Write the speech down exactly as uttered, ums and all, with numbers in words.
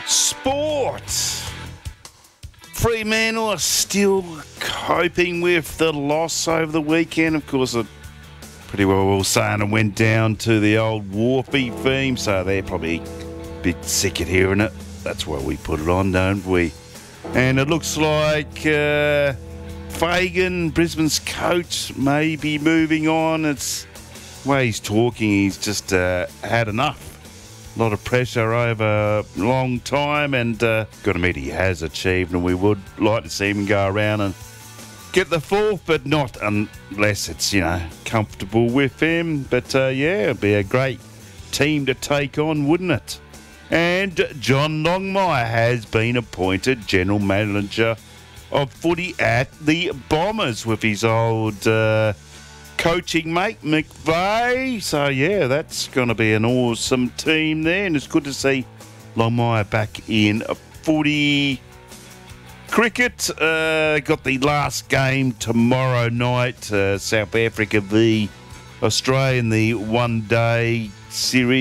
Sport. Fremantle are still coping with the loss over the weekend. Of course, it pretty well all saying it went down to the old Wharfie theme, so they're probably a bit sick of hearing it. That's why we put it on, don't we? And it looks like uh, Fagan, Brisbane's coach, may be moving on. It's the way he's talking, he's just uh, had enough. A lot of pressure over a long time, and uh, got to admit he has achieved, and we would like to see him go around and get the fourth, but not unless it's, you know, comfortable with him. But uh, yeah, it'd be a great team to take on, wouldn't it? And John Longmire has been appointed General Manager of footy at the Bombers with his old uh, coaching mate, McVeigh. So yeah, that's going to be an awesome team there, and it's good to see Longmire back in footy. Cricket, uh, got the last game tomorrow night, uh, South Africa v Australia in the one-day series.